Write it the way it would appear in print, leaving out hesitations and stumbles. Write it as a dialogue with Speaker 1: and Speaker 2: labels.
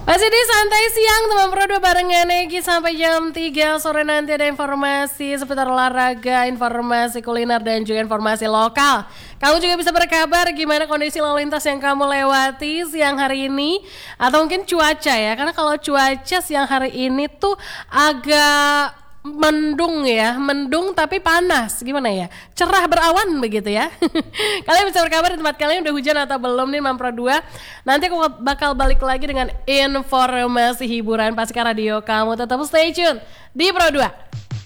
Speaker 1: Masih di Santai Siang teman Pro 2 barengan Egi sampai jam 3 sore nanti ada informasi seputar olahraga, informasi kuliner dan juga informasi lokal. Kamu juga bisa berkabar gimana kondisi lalu lintas yang kamu lewati siang hari ini atau mungkin cuaca ya. Karena kalau cuaca siang hari ini tuh agak mendung tapi panas, gimana ya, cerah berawan begitu ya. Kalian bisa berkabar di tempat kalian udah hujan atau belum nih Mampro 2. Nanti aku bakal balik lagi dengan informasi hiburan. Pastikan radio kamu tetap stay tune di Pro 2.